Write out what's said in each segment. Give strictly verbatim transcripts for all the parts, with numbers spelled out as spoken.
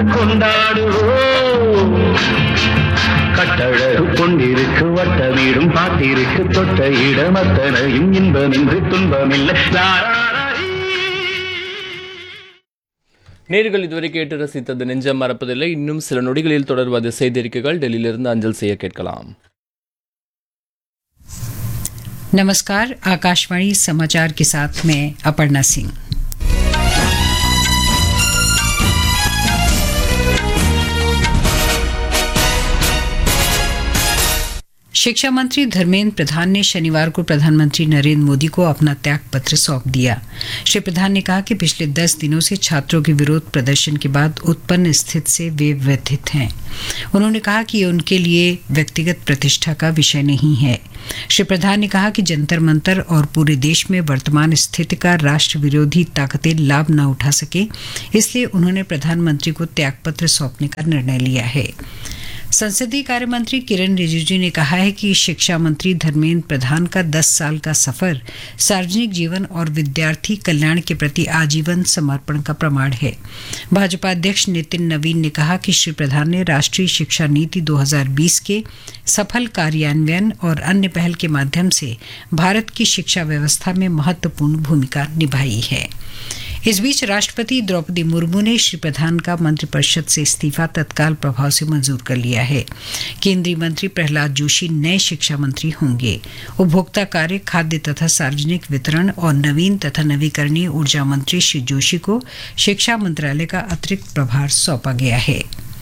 கொண்டாடுவோம். கட்டழகு கொண்டிருக்கு வட்ட வீடும் பாட்டிருக்கு தொட்ட இடம் அத்தனையும் இன்பமின்றி துன்பமில்லை. நேர்கள் இதுவரை கேட்டு ரசித்தது நெஞ்சம் மறப்பதில்லை. இன்னும் சில நொடிகளில் தொடர்வது செய்திருக்கைகள் டெல்லியிலிருந்து அஞ்சல் செய்ய கேட்கலாம். नमस्कार, आकाशवाणी समाचार के साथ मैं अपर्णा सिंह। शिक्षा मंत्री धर्मेंद्र प्रधान ने शनिवार को प्रधानमंत्री नरेंद्र मोदी को अपना त्याग पत्र सौंप दिया। श्री प्रधान ने कहा कि पिछले दस दिनों से छात्रों के विरोध प्रदर्शन के बाद उत्पन्न स्थिति से वे व्यथित हैं। उन्होंने कहा कि ये उनके लिए व्यक्तिगत प्रतिष्ठा का विषय नहीं है। श्री प्रधान ने कहा कि जंतर मंतर और पूरे देश में वर्तमान स्थिति का राष्ट्र विरोधी ताकतें लाभ न उठा सके, इसलिए उन्होंने प्रधानमंत्री को त्यागपत्र सौंपने का निर्णय लिया है। संसदीय कार्य मंत्री किरण रिजिजू ने कहा है कि शिक्षा मंत्री धर्मेंद्र प्रधान का दस साल का सफर सार्वजनिक जीवन और विद्यार्थी कल्याण के प्रति आजीवन समर्पण का प्रमाण है। भाजपा अध्यक्ष नितिन नवीन ने कहा कि श्री प्रधान ने राष्ट्रीय शिक्षा नीति दो हज़ार बीस के सफल कार्यान्वयन और अन्य पहल के माध्यम से भारत की शिक्षा व्यवस्था में महत्वपूर्ण भूमिका निभाई है। इस बीच राष्ट्रपति द्रौपदी मुर्मू ने श्री प्रधान का मंत्रिपरिषद से इस्तीफा तत्काल प्रभाव से मंजूर कर लिया है। केंद्रीय मंत्री प्रहलाद जोशी नए शिक्षा मंत्री होंगे। उपभोक्ता कार्य, खाद्य तथा सार्वजनिक वितरण और नवीन तथा नवीकरणीय ऊर्जा मंत्री श्री जोशी को शिक्षा मंत्रालय का अतिरिक्त प्रभार सौंपा गया है।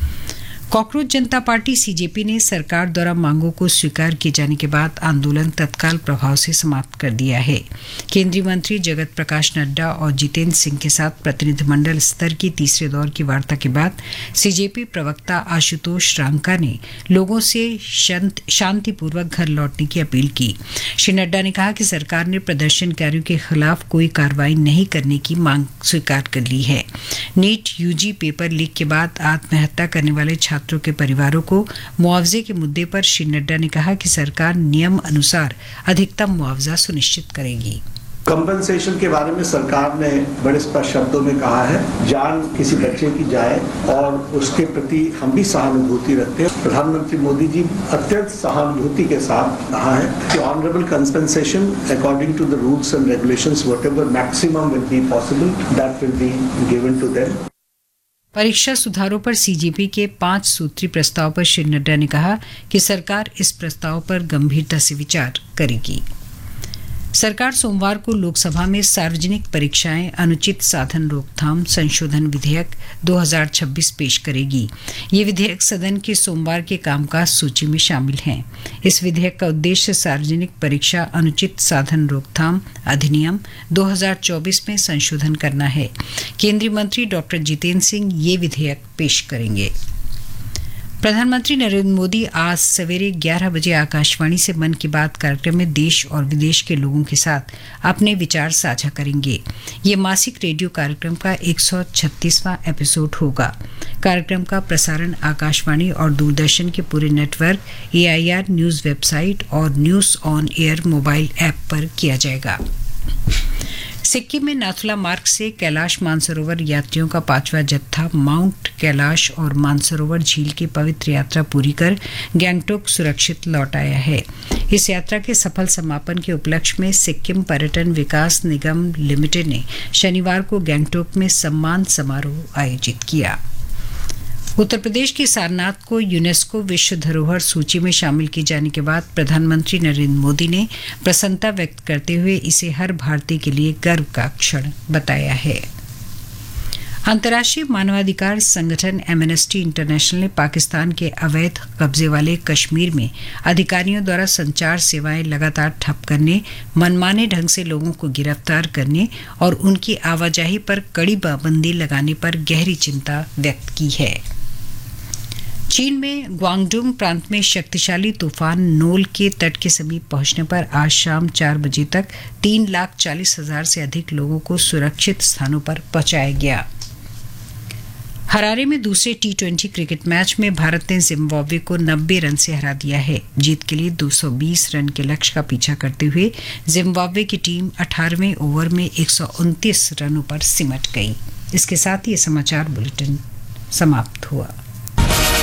कॉकरोच जनता पार्टी सीजेपी ने सरकार द्वारा मांगों को स्वीकार किए जाने के बाद आंदोलन तत्काल प्रभाव से समाप्त कर दिया है। केंद्रीय मंत्री जगत प्रकाश नड्डा और जितेंद्र सिंह के साथ प्रतिनिधिमंडल स्तर की तीसरे दौर की वार्ता के बाद सीजेपी प्रवक्ता आशुतोष रांका ने लोगों से शांतिपूर्वक घर लौटने की अपील की। श्री नड्डा ने कहा कि सरकार ने प्रदर्शनकारियों के खिलाफ कोई कार्रवाई नहीं करने की मांग स्वीकार कर ली है। नीट यूजी पेपर लीक के बाद आत्महत्या करने वाले छात्रों के परिवारों को मुआवजे के मुद्दे पर श्री नड्डा ने कहा कि सरकार नियम अनुसार अधिकतम मुआवजा सुनिश्चित करेगी। कंपनसेशन के बारे में सरकार ने बड़े स्पष्ट शब्दों में कहा है, जान किसी बच्चे की जाए और उसके प्रति हम भी सहानुभूति रखते हैं। प्रधानमंत्री मोदी जी अत्यंत सहानुभूति के साथ कहा है कि honourable compensation according to the rules and regulations whatever maximum will be possible that will be given to them. परीक्षा सुधारों पर सीजेपी के पांच सूत्री प्रस्ताव पर श्री नड्डा ने कहा कि सरकार इस प्रस्ताव पर गंभीरता से विचार करेगी। सरकार सोमवार को लोकसभा में सार्वजनिक परीक्षाएं अनुचित साधन रोकथाम संशोधन विधेयक दो हज़ार छब्बीस पेश करेगी। ये विधेयक सदन के सोमवार के कामकाज सूची में शामिल है। इस विधेयक का उद्देश्य सार्वजनिक परीक्षा अनुचित साधन रोकथाम अधिनियम दो हज़ार चौबीस में संशोधन करना है। केंद्रीय मंत्री डॉक्टर जितेंद्र सिंह ये विधेयक पेश करेंगे। प्रधानमंत्री नरेंद्र मोदी आज सवेरे ग्यारह बजे आकाशवाणी से मन की बात कार्यक्रम में देश और विदेश के लोगों के साथ अपने विचार साझा करेंगे। ये मासिक रेडियो कार्यक्रम का एक सौ छत्तीसवां एपिसोड होगा। कार्यक्रम का प्रसारण आकाशवाणी और दूरदर्शन के पूरे नेटवर्क, एआईआर न्यूज वेबसाइट और news on air mobile app पर किया जाएगा। सिक्किम में नाथुला मार्ग से कैलाश मानसरोवर यात्रियों का पांचवा जत्था माउंट कैलाश और मानसरोवर झील की पवित्र यात्रा पूरी कर गैंगटोक सुरक्षित लौट आया है। इस यात्रा के सफल समापन के उपलक्ष्य में सिक्किम पर्यटन विकास निगम लिमिटेड ने शनिवार को गैंगटोक में सम्मान समारोह आयोजित किया। उत्तर प्रदेश के सारनाथ को यूनेस्को विश्व धरोहर सूची में शामिल किए जाने के बाद प्रधानमंत्री नरेंद्र मोदी ने प्रसन्नता व्यक्त करते हुए इसे हर भारतीय के लिए गर्व का क्षण बताया है। अंतर्राष्ट्रीय मानवाधिकार संगठन एमनेस्टी इंटरनेशनल ने पाकिस्तान के अवैध कब्जे वाले कश्मीर में अधिकारियों द्वारा संचार सेवाएं लगातार ठप करने, मनमाने ढंग से लोगों को गिरफ्तार करने और उनकी आवाजाही पर कड़ी पाबंदी लगाने पर गहरी चिंता व्यक्त की है। चीन में ग्वांगडोंग प्रांत में शक्तिशाली तूफान नोल के तट के समीप पहुंचने पर आज शाम चार बजे तक तीन लाख चालीस हजार से अधिक लोगों को सुरक्षित स्थानों पर पहुंचाया गया। हरारे में दूसरे टी ट्वेंटी क्रिकेट मैच में भारत ने जिम्बाब्वे को नब्बे रन से हरा दिया है। जीत के लिए दो सौ बीस रन के लक्ष्य का पीछा करते हुए जिम्बाब्वे की टीम अठारहवें ओवर में एक सौ उनतीस रनों पर सिमट गई। इसके साथ ही ये समाचार बुलेटिन समाप्त हुआ।